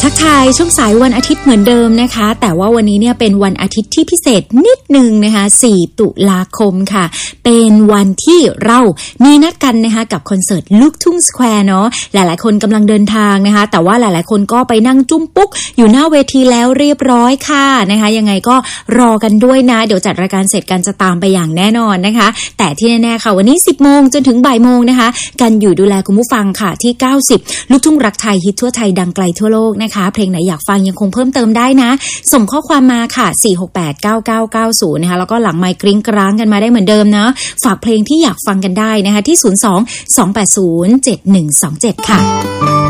ทักทายช่วงสายวันอาทิตย์เหมือนเดิมนะคะแต่ว่าวันนี้เนี่ยเป็นวันอาทิตย์ที่พิเศษนิดนึงนะคะ4 ตุลาคมค่ะเป็นวันที่เรามีนัดกันนะคะกับคอนเสิร์ตลูกทุ่งสแควร์เนาะหลายๆคนกำลังเดินทางนะคะแต่ว่าหลายๆคนก็ไปนั่งจุ้มปุ๊กอยู่หน้าเวทีแล้วเรียบร้อยค่ะนะคะยังไงก็รอกันด้วยนะเดี๋ยวจัดรายการเสร็จกันจะตามไปอย่างแน่นอนนะคะแต่ที่แน่ๆค่ะวันนี้ 10 โมงจนถึงบ่ายโมงนะคะกันอยู่ดูแลคุณผู้ฟังค่ะที่90ลูกทุ่งรักไทยฮิตทั่วไทยดังไกลทั่วโลกนะคะเพลงไหนอยากฟังยังคงเพิ่มเติมได้นะส่งข้อความมาค่ะ4689990นะคะแล้วก็หลังไมค์กริ้งกร้างกันมาได้เหมือนเดิมนะฝากเพลงที่อยากฟังกันได้นะคะที่02-280-7127ค่ะ